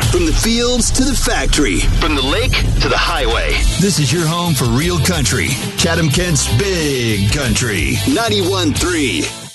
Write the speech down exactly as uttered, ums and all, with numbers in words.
From the fields to the factory, from the lake to the highway. This is your home for real country. Chatham Kent's Big Country. ninety-one point three